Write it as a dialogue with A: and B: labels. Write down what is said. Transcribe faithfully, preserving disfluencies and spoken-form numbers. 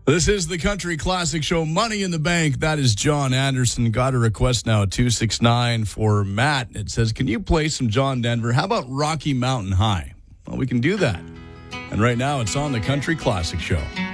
A: This is the Country Classic Show, Money in the Bank. That is John Anderson. Got a request now at two six nine for Matt. It says, can you play some John Denver? How about Rocky Mountain High? Well, we can do that. And right now, it's on the Country Classic Show.